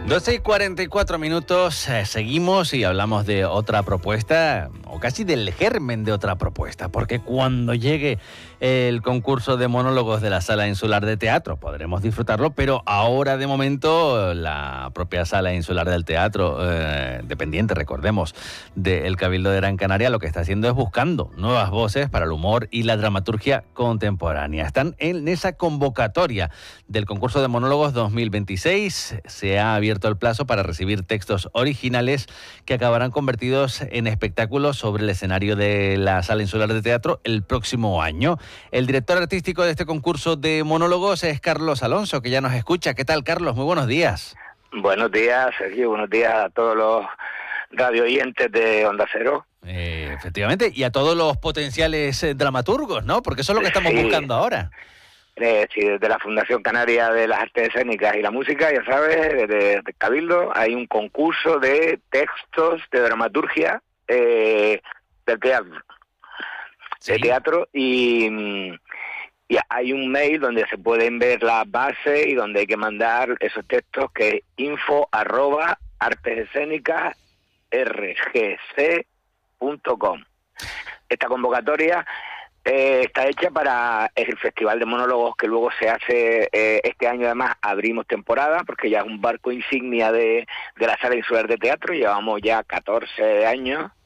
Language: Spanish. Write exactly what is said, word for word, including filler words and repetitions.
doce y cuarenta y cuatro minutos, eh, seguimos y hablamos de otra propuesta, o casi del germen de otra propuesta, porque cuando llegue el concurso de monólogos de la Sala Insular de Teatro podremos disfrutarlo, pero ahora de momento la propia Sala Insular del Teatro, eh, dependiente, recordemos, del Cabildo de Gran Canaria, lo que está haciendo es buscando nuevas voces para el humor y la dramaturgia contemporánea. Están en esa convocatoria del concurso de monólogos dos mil veintiséis, se ha abierto el plazo para recibir textos originales que acabarán convertidos en espectáculos sobre el escenario de la Sala Insular de Teatro el próximo año. El director artístico de este concurso de monólogos es Carlos Alonso, que ya nos escucha. ¿Qué tal, Carlos? Muy buenos días. Buenos días, Sergio. Buenos días a todos los radio oyentes de Onda Cero. Eh, efectivamente, y a todos los potenciales eh, dramaturgos, ¿no? Porque eso es lo que estamos sí. buscando ahora. Eh, sí, desde la Fundación Canaria de las Artes Escénicas y la Música, ya sabes, desde el Cabildo, hay un concurso de textos de dramaturgia eh, del teatro. Sí. De teatro y, y hay un mail donde se pueden ver las bases y donde hay que mandar esos textos, que es info arroba artes escénicas r g c punto com. Esta convocatoria Eh, está hecha para el Festival de Monólogos que luego se hace eh, este año. Además abrimos temporada porque ya es un barco insignia de, de la Sala Insular de Teatro. Llevamos ya catorce años